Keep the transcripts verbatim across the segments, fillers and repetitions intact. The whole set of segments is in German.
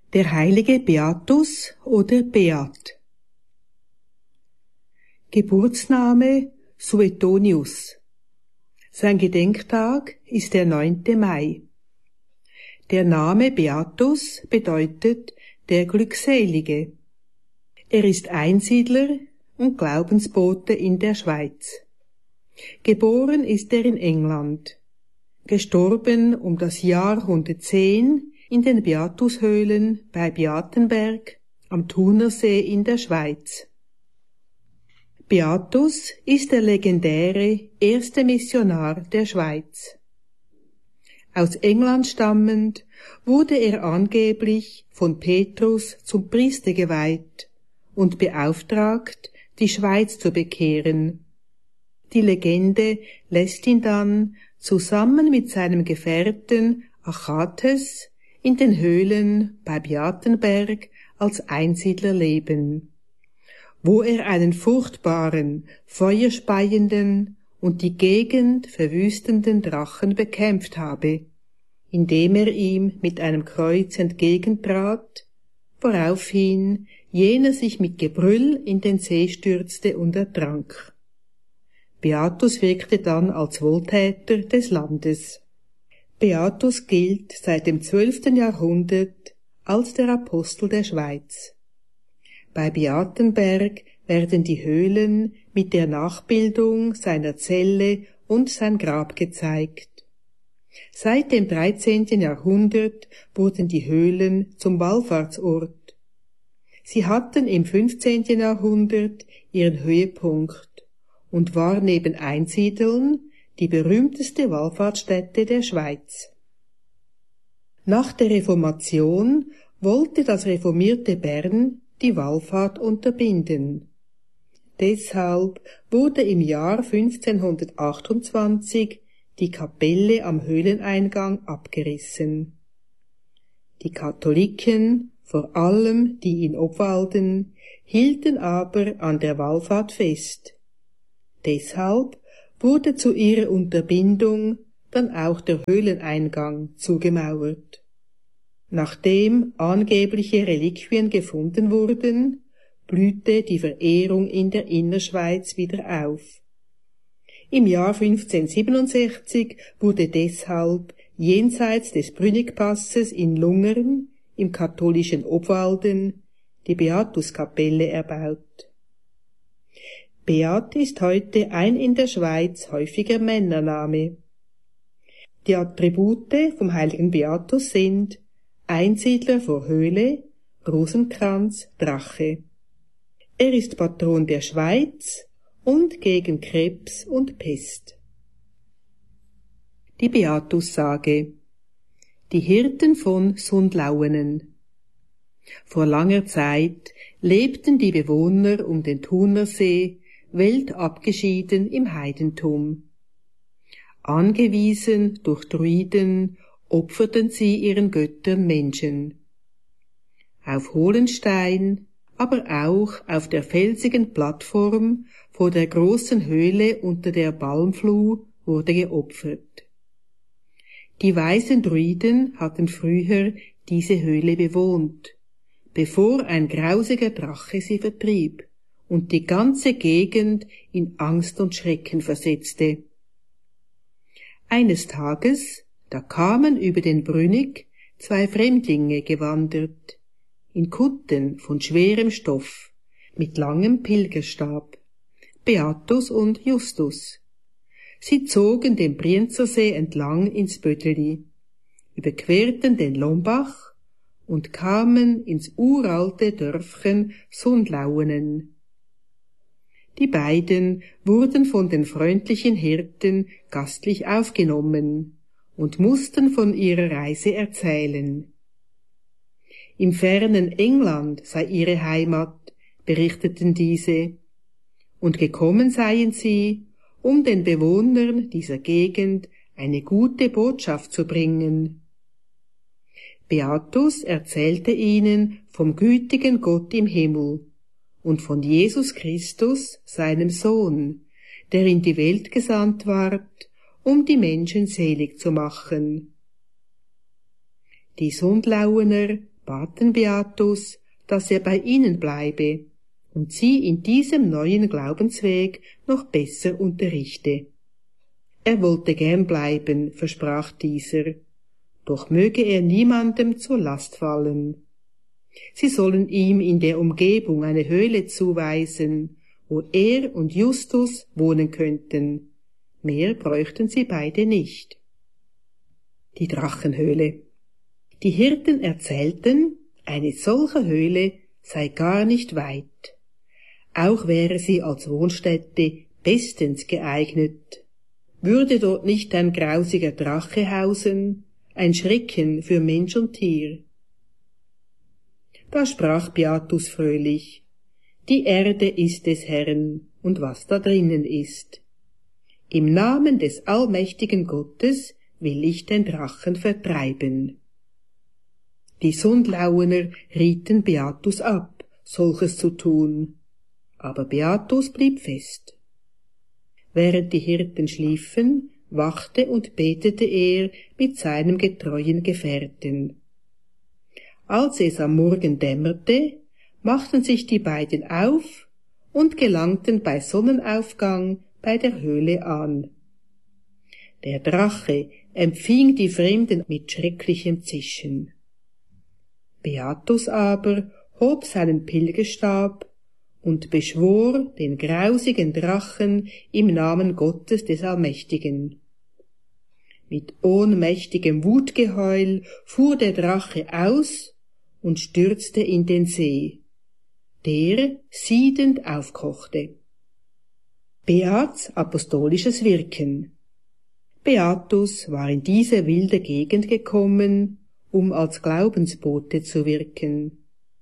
Der heilige Beatus oder Beat. Geburtsname Suetonius. Sein Gedenktag ist der neunte Mai. Der Name Beatus bedeutet der Glückselige. Er ist Einsiedler und Glaubensbote in der Schweiz. Geboren ist er in England, gestorben um das Jahr hundertzehn in den Beatushöhlen bei Beatenberg am Thunersee in der Schweiz. Beatus ist der legendäre erste Missionar der Schweiz. Aus England stammend wurde er angeblich von Petrus zum Priester geweiht und beauftragt, die Schweiz zu bekehren. Die Legende lässt ihn dann zusammen mit seinem Gefährten Achates in den Höhlen bei Beatenberg als Einsiedler leben, wo er einen furchtbaren, feuerspeienden und die Gegend verwüstenden Drachen bekämpft habe, indem er ihm mit einem Kreuz entgegentrat, woraufhin jener sich mit Gebrüll in den See stürzte und ertrank. Beatus wirkte dann als Wohltäter des Landes. Beatus gilt seit dem zwölften Jahrhundert als der Apostel der Schweiz. Bei Beatenberg werden die Höhlen mit der Nachbildung seiner Zelle und sein Grab gezeigt. Seit dem dreizehnten Jahrhundert wurden die Höhlen zum Wallfahrtsort. Sie hatten im fünfzehnten Jahrhundert ihren Höhepunkt und war neben Einsiedeln die berühmteste Wallfahrtsstätte der Schweiz. Nach der Reformation wollte das reformierte Bern die Wallfahrt unterbinden. Deshalb wurde im Jahr fünfzehnhundertachtundzwanzig die Kapelle am Höhleneingang abgerissen. Die Katholiken, vor allem die in Obwalden, hielten aber an der Wallfahrt fest. Deshalb wurde zu ihrer Unterbindung dann auch der Höhleneingang zugemauert. Nachdem angebliche Reliquien gefunden wurden, blühte die Verehrung in der Innerschweiz wieder auf. Im Jahr fünfzehnhundertsiebenundsechzig wurde deshalb jenseits des Brünnigpasses in Lungern im katholischen Obwalden die Beatuskapelle erbaut. Beat ist heute ein in der Schweiz häufiger Männername. Die Attribute vom heiligen Beatus sind Einsiedler vor Höhle, Rosenkranz, Drache. Er ist Patron der Schweiz und gegen Krebs und Pest. Die Beatussage. Die Hirten von Sundlauenen. Vor langer Zeit lebten die Bewohner um den Thunersee weltabgeschieden im Heidentum. Angewiesen durch Druiden opferten sie ihren Göttern Menschen. Auf Hohlenstein, aber auch auf der felsigen Plattform vor der großen Höhle unter der Balmfluh wurde geopfert. Die weisen Druiden hatten früher diese Höhle bewohnt, bevor ein grausiger Drache sie vertrieb und die ganze Gegend in Angst und Schrecken versetzte. Eines Tages, da kamen über den Brünnig zwei Fremdlinge gewandert, in Kutten von schwerem Stoff, mit langem Pilgerstab, Beatus und Justus. Sie zogen den Brienzersee entlang ins Bödeli, überquerten den Lombach und kamen ins uralte Dörfchen Sundlauenen. Die beiden wurden von den freundlichen Hirten gastlich aufgenommen und mussten von ihrer Reise erzählen. Im fernen England sei ihre Heimat, berichteten diese, und gekommen seien sie, um den Bewohnern dieser Gegend eine gute Botschaft zu bringen. Beatus erzählte ihnen vom gütigen Gott im Himmel und von Jesus Christus, seinem Sohn, der in die Welt gesandt ward, um die Menschen selig zu machen. Die Sundlauener baten Beatus, dass er bei ihnen bleibe und sie in diesem neuen Glaubensweg noch besser unterrichte. Er wollte gern bleiben, versprach dieser, doch möge er niemandem zur Last fallen. Sie sollen ihm in der Umgebung eine Höhle zuweisen, wo er und Justus wohnen könnten. Mehr bräuchten sie beide nicht. Die Drachenhöhle. Die Hirten erzählten, eine solche Höhle sei gar nicht weit. Auch wäre sie als Wohnstätte bestens geeignet. Würde dort nicht ein grausiger Drache hausen, ein Schrecken für Mensch und Tier? Da sprach Beatus fröhlich, die Erde ist des Herrn und was da drinnen ist. Im Namen des allmächtigen Gottes will ich den Drachen vertreiben. Die Sundlauener rieten Beatus ab, solches zu tun, aber Beatus blieb fest. Während die Hirten schliefen, wachte und betete er mit seinem getreuen Gefährten. Als es am Morgen dämmerte, machten sich die beiden auf und gelangten bei Sonnenaufgang bei der Höhle an. Der Drache empfing die Fremden mit schrecklichem Zischen. Beatus aber hob seinen Pilgerstab und beschwor den grausigen Drachen im Namen Gottes des Allmächtigen. Mit ohnmächtigem Wutgeheul fuhr der Drache aus und stürzte in den See, der siedend aufkochte. Beats apostolisches Wirken. Beatus war in diese wilde Gegend gekommen, um als Glaubensbote zu wirken.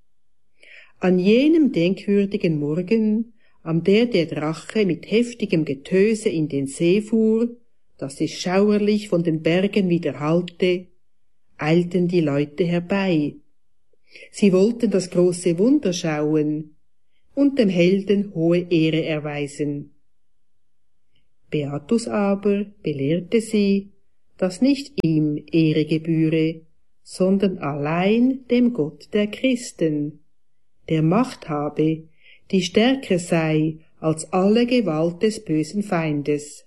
An jenem denkwürdigen Morgen, an der der Drache mit heftigem Getöse in den See fuhr, dass es schauerlich von den Bergen widerhallte, eilten die Leute herbei. Sie wollten das große Wunder schauen und dem Helden hohe Ehre erweisen. Beatus aber belehrte sie, dass nicht ihm Ehre gebühre, sondern allein dem Gott der Christen, der Macht habe, die stärker sei als alle Gewalt des bösen Feindes.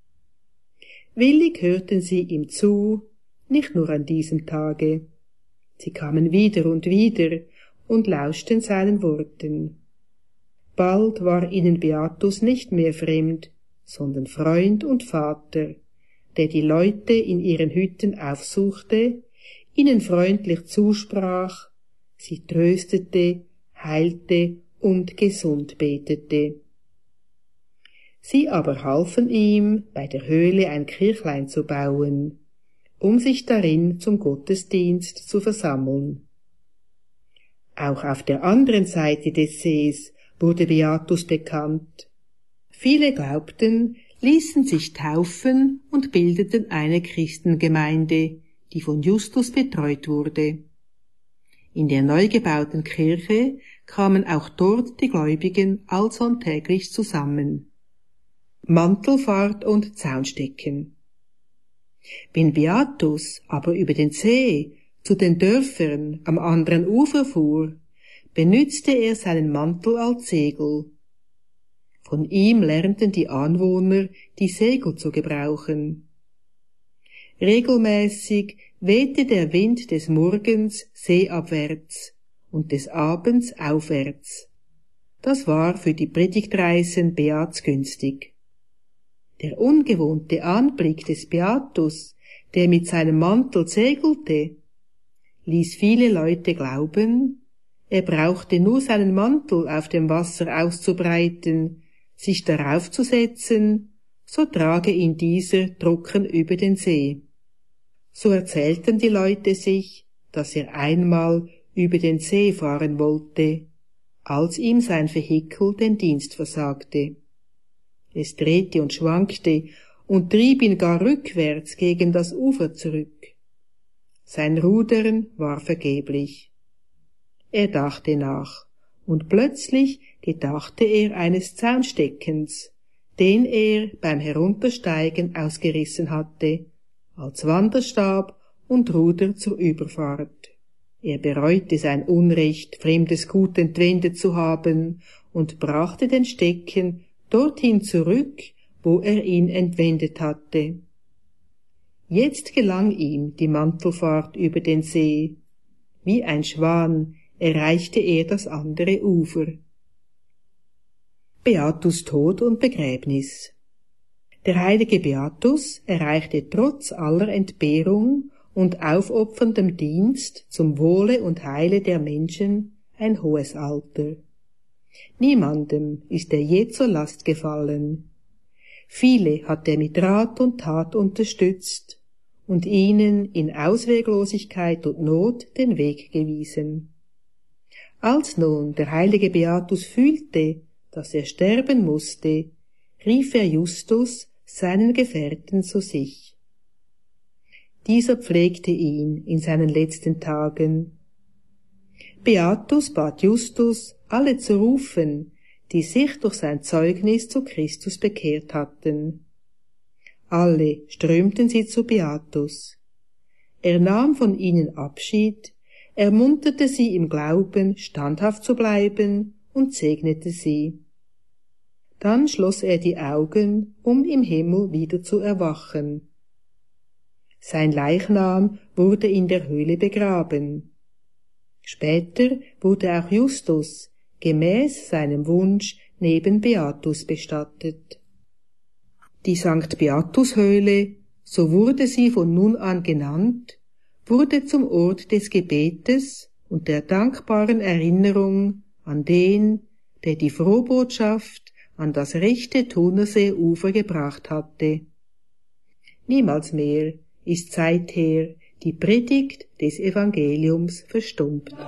Willig hörten sie ihm zu, nicht nur an diesem Tage. Sie kamen wieder und wieder und lauschten seinen Worten. Bald war ihnen Beatus nicht mehr fremd, sondern Freund und Vater, der die Leute in ihren Hütten aufsuchte, ihnen freundlich zusprach, sie tröstete, heilte und gesund betete. Sie aber halfen ihm, bei der Höhle ein Kirchlein zu bauen, um sich darin zum Gottesdienst zu versammeln. Auch auf der anderen Seite des Sees wurde Beatus bekannt. Viele glaubten, ließen sich taufen und bildeten eine Christengemeinde, die von Justus betreut wurde. In der neu gebauten Kirche kamen auch dort die Gläubigen allsonntäglich zusammen. Mantelfahrt und Zaunstecken. Wenn Beatus aber über den See zu den Dörfern am anderen Ufer fuhr, benützte er seinen Mantel als Segel. Von ihm lernten die Anwohner, die Segel zu gebrauchen. Regelmäßig wehte der Wind des Morgens seeabwärts und des Abends aufwärts. Das war für die Predigtreisen Beats günstig. Der ungewohnte Anblick des Beatus, der mit seinem Mantel segelte, ließ viele Leute glauben, er brauchte nur seinen Mantel auf dem Wasser auszubreiten, sich darauf zu setzen, so trage ihn dieser trocken über den See. So erzählten die Leute sich, dass er einmal über den See fahren wollte, als ihm sein Vehikel den Dienst versagte. Es drehte und schwankte und trieb ihn gar rückwärts gegen das Ufer zurück. Sein Rudern war vergeblich. Er dachte nach, und plötzlich gedachte er eines Zaunsteckens, den er beim Heruntersteigen ausgerissen hatte, als Wanderstab und Ruder zur Überfahrt. Er bereute sein Unrecht, fremdes Gut entwendet zu haben, und brachte den Stecken dorthin zurück, wo er ihn entwendet hatte. Jetzt gelang ihm die Mantelfahrt über den See. Wie ein Schwan erreichte er das andere Ufer. Beatus Tod und Begräbnis. Der heilige Beatus erreichte trotz aller Entbehrung und aufopferndem Dienst zum Wohle und Heile der Menschen ein hohes Alter. Niemandem ist er je zur Last gefallen. Viele hat er mit Rat und Tat unterstützt und ihnen in Ausweglosigkeit und Not den Weg gewiesen. Als nun der heilige Beatus fühlte, dass er sterben musste, rief er Justus, seinen Gefährten, zu sich. Dieser pflegte ihn in seinen letzten Tagen. Beatus bat Justus, alle zu rufen, die sich durch sein Zeugnis zu Christus bekehrt hatten. Alle strömten sie zu Beatus. Er nahm von ihnen Abschied, ermunterte sie im Glauben, standhaft zu bleiben, und segnete sie. Dann schloss er die Augen, um im Himmel wieder zu erwachen. Sein Leichnam wurde in der Höhle begraben. Später wurde auch Justus gemäß seinem Wunsch neben Beatus bestattet. Die Sankt Beatus Höhle, so wurde sie von nun an genannt, wurde zum Ort des Gebetes und der dankbaren Erinnerung an den, der die Frohbotschaft an das rechte Thunerseeufer gebracht hatte. Niemals mehr ist seither die Predigt des Evangeliums verstummt.